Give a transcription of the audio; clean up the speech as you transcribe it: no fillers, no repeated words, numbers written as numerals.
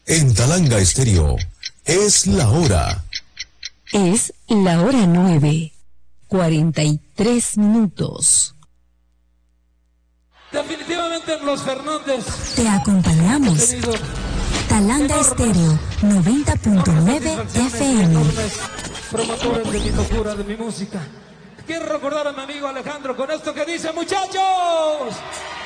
En Talanga Estéreo, es la hora. Es la hora 9:43. Definitivamente los Fernández. Te acompañamos. Talanga Estéreo 90.9 FM. Promotores de mi locura, de mi música. Quiero recordar a mi amigo Alejandro con esto que dice, muchachos.